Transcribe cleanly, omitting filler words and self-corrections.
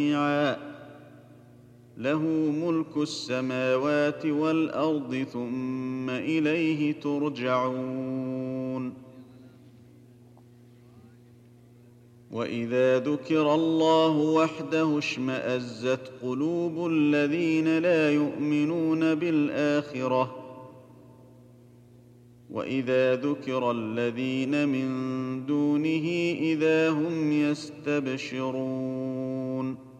جميعا له ملك السماوات والأرض ثم إليه ترجعون. وإذا ذكر الله وحده اشمأزت قلوب الذين لا يؤمنون بالآخرة، وإذا ذكر الذين من دونه إذا هم يستبشرون.